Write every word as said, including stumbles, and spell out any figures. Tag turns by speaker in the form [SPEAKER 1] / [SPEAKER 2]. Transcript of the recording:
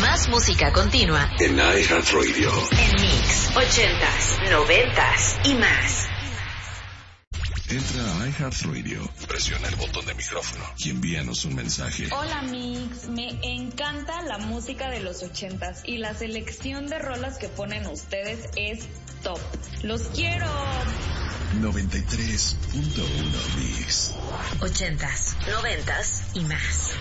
[SPEAKER 1] Más música continua
[SPEAKER 2] en iHeartRadio.
[SPEAKER 1] En Mix, ochentas, noventas y más.
[SPEAKER 2] Entra a iHeartRadio, presiona el botón de micrófono y envíanos un mensaje.
[SPEAKER 3] Hola Mix, me encanta la música de los ochentas y la selección de rolas que ponen ustedes es top. ¡Los quiero!
[SPEAKER 2] noventa y tres punto uno Mix.
[SPEAKER 1] Ochentas, noventas y más.